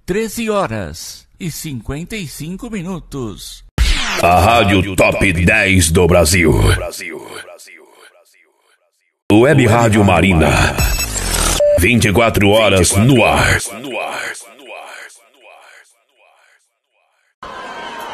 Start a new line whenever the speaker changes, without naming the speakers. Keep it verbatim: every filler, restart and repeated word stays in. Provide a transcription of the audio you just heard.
treze horas e cinquenta e cinco minutos.
A Rádio Top dez do Brasil. Web Rádio Marina. vinte e quatro horas no ar.